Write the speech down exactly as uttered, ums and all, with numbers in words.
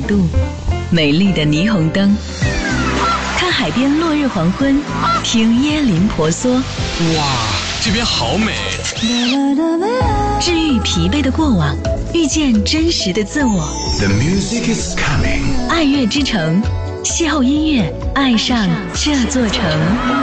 度，美丽的霓虹灯，看海边落日黄昏，听椰林婆娑。 哇，这边好美！ 治愈疲惫的过往，遇见真实的自我。 The music is coming。 爱乐之城，邂逅音乐，爱上这座城。